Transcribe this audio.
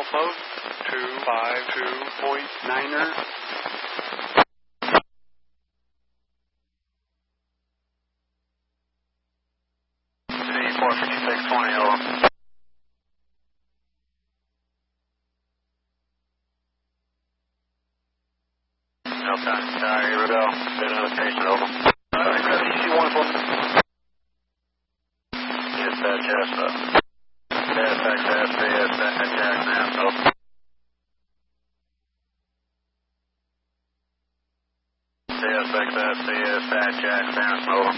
close, 252.9er. City 45620 over. Okay, here we go. Good notation, over. EC-1 Dispatch, yes, SX, SBS, Jackson, over. CSX, SBS, Jackson, over.